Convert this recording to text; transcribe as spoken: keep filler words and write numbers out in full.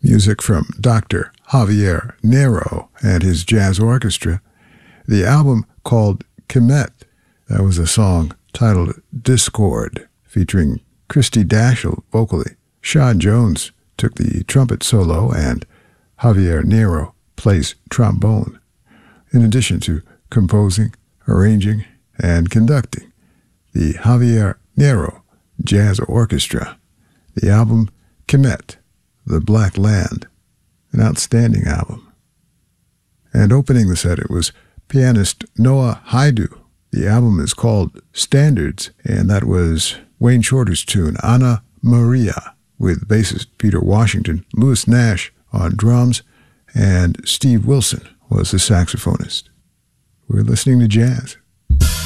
music from Doctor Javier Nero and his jazz orchestra. The album called Kemet, that was a song titled Discord, featuring Christy Dashel vocally. Sean Jones took the trumpet solo and Javier Nero plays trombone, in addition to composing, arranging, and conducting. The Javier Nero Jazz Orchestra. The album Kemet, The Black Land, an outstanding album. And opening the set, it was pianist Noah Haidu. The album is called Standards, and that was Wayne Shorter's tune, Ana Maria, with bassist Peter Washington, Louis Nash on drums, and Steve Wilson was the saxophonist. We're listening to jazz.